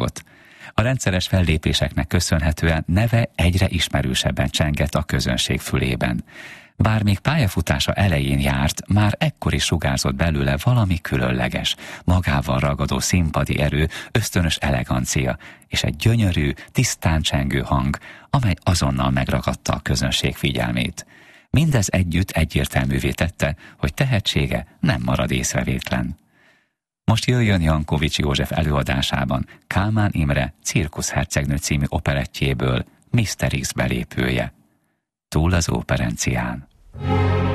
világot. A rendszeres fellépéseknek köszönhetően neve egyre ismerősebben csengett a közönség fülében. Bár még pályafutása elején járt, már ekkor is sugárzott belőle valami különleges, magával ragadó színpadi erő, ösztönös elegancia és egy gyönyörű, tisztán csengő hang, amely azonnal megragadta a közönség figyelmét. Mindez együtt egyértelművé tette, hogy tehetsége nem marad észrevétlen. Most jöjjön Jankovics József előadásában Kálmán Imre Cirkuszhercegnő című operettjéből Mr. X belépője. Túl az óperencián.